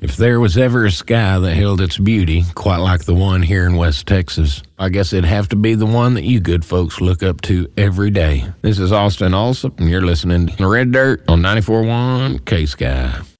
If there was ever a sky that held its beauty, quite like the one here in West Texas, I guess it'd have to be the one that you good folks look up to every day. This is Austin Alsop, and you're listening to Red Dirt on 94.1 K-Sky.